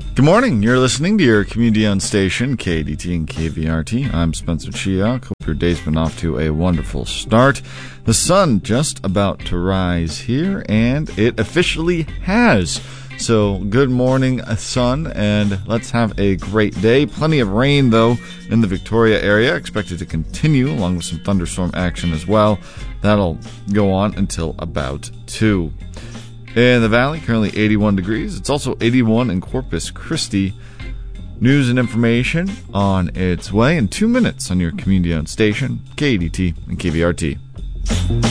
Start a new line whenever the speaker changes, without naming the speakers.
Good morning. You're listening to your community-owned station, KDT and KVRT. I'm Spencer Chiak. Hope your day's been off to a wonderful start. The sun just about to rise here, and it officially has. So good morning, sun, and let's have a great day. Plenty of rain, though, in the Victoria area. Expected to continue, along with some thunderstorm action as well. That'll go on until about 2. In the valley, currently 81 degrees. It's also 81 in Corpus Christi. News and information on its way in 2 minutes on your community-owned station, KDT and KVRT.